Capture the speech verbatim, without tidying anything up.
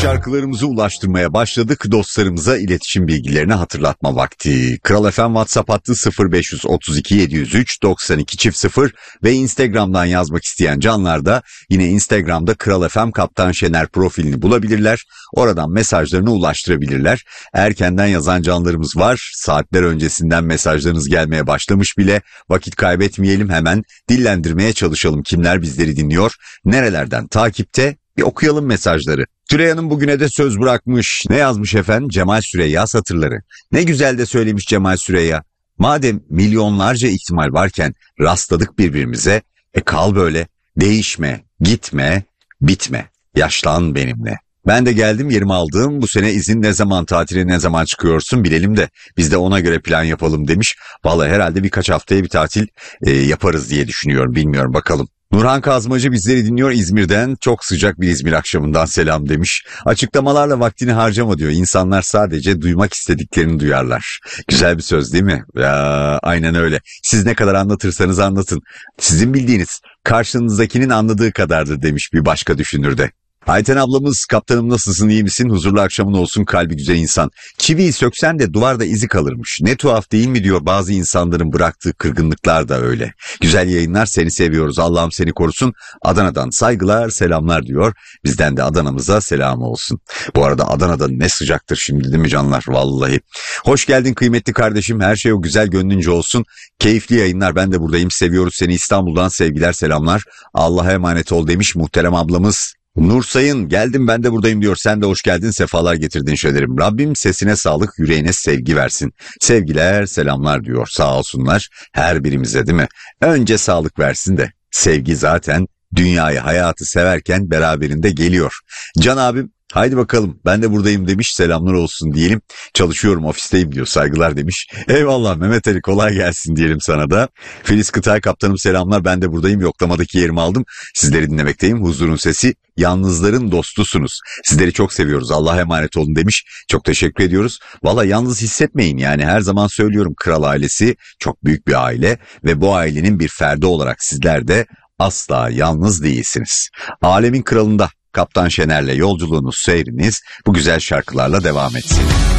Şarkılarımızı ulaştırmaya başladık. Dostlarımıza iletişim bilgilerini hatırlatma vakti. Kral F M WhatsApp hattı sıfır beş otuz iki yedi yüz üç doksan iki çift sıfır ve Instagram'dan yazmak isteyen canlar da yine Instagram'da Kral F M Kaptan Şener profilini bulabilirler. Oradan mesajlarını ulaştırabilirler. Erkenden yazan canlarımız var. Saatler öncesinden mesajlarınız gelmeye başlamış bile. Vakit kaybetmeyelim, hemen dillendirmeye çalışalım. Kimler bizleri dinliyor? Nerelerden takipte? Bir okuyalım mesajları. Tülay Hanım bugüne de söz bırakmış. Ne yazmış efendim? Cemal Süreyya satırları. Ne güzel de söylemiş Cemal Süreyya. Madem milyonlarca ihtimal varken rastladık birbirimize, e kal böyle, değişme, gitme, bitme, yaşlan benimle. Ben de geldim, yerimi aldım. Bu sene izin ne zaman, tatile ne zaman çıkıyorsun bilelim de biz de ona göre plan yapalım demiş. Vallahi herhalde birkaç haftaya bir tatil e, yaparız diye düşünüyorum, bilmiyorum, bakalım. Nurhan Kazmacı bizleri dinliyor İzmir'den. Çok sıcak bir İzmir akşamından selam demiş. Açıklamalarla vaktini harcama diyor. İnsanlar sadece duymak istediklerini duyarlar. Güzel bir söz değil mi? Ya, aynen öyle. Siz ne kadar anlatırsanız anlatın. Sizin bildiğiniz karşınızdakinin anladığı kadardır demiş bir başka düşünür de. Ayten ablamız, kaptanım nasılsın, iyi misin? Huzurlu akşamın olsun kalbi güzel insan. Çiviyi söksen de duvarda izi kalırmış. Ne tuhaf değil mi diyor, bazı insanların bıraktığı kırgınlıklar da öyle. Güzel yayınlar, seni seviyoruz, Allah'ım seni korusun. Adana'dan saygılar, selamlar diyor. Bizden de Adana'mıza selam olsun. Bu arada Adana'da ne sıcaktır şimdi değil mi canlar? Vallahi. Hoş geldin kıymetli kardeşim, her şey o güzel gönlünce olsun. Keyifli yayınlar, ben de buradayım, seviyoruz seni, İstanbul'dan sevgiler selamlar. Allah'a emanet ol demiş muhterem ablamız. Nur Sayın, geldim ben de buradayım diyor. Sen de hoş geldin, sefalar getirdin şölerim. Rabbim sesine sağlık, yüreğine sevgi versin. Sevgiler, selamlar diyor. Sağ olsunlar her birimize değil mi? Önce sağlık versin de sevgi zaten dünyayı, hayatı severken beraberinde geliyor. Can abim, haydi bakalım ben de buradayım demiş, selamlar olsun diyelim. Çalışıyorum, ofisteyim diyor, saygılar demiş. Eyvallah Mehmet Ali, kolay gelsin diyelim sana da. Filiz Kıtay, kaptanım selamlar, ben de buradayım, yoklamadaki yerimi aldım. Sizleri dinlemekteyim, huzurun sesi, yalnızların dostusunuz. Sizleri çok seviyoruz, Allah'a emanet olun demiş. Çok teşekkür ediyoruz. Valla yalnız hissetmeyin, yani her zaman söylüyorum, Kral ailesi çok büyük bir aile ve bu ailenin bir ferdi olarak sizler de asla yalnız değilsiniz. Alemin kralında Kaptan Şener'le yolculuğunuz, seyriniz bu güzel şarkılarla devam etsin.